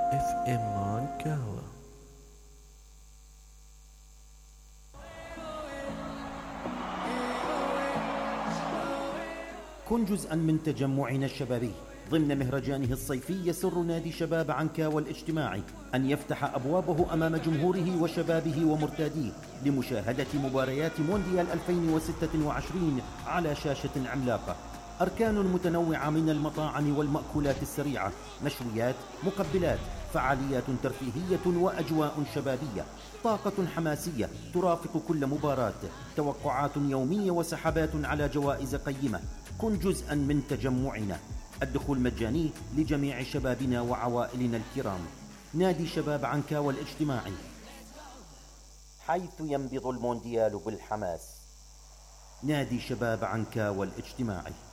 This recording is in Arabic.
اف ام مانكاوا. كن جزءا من تجمعنا الشبابي ضمن مهرجانه الصيفي. يسر نادي شباب عنكاوا الاجتماعي أن يفتح أبوابه أمام جمهوره وشبابه ومرتاديه لمشاهدة مباريات مونديال 2026 على شاشة عملاقة. أركان متنوعة من المطاعم والمأكولات السريعة، مشويات، مقبلات، فعاليات ترفيهية وأجواء شبابية، طاقة حماسية ترافق كل مباراة، توقعات يومية وسحبات على جوائز قيمة. كن جزءا من تجمعنا. الدخول مجاني لجميع شبابنا وعوائلنا الكرام. نادي شباب عنكاوا الاجتماعي، حيث ينبض المونديال بالحماس. نادي شباب عنكاوا الاجتماعي.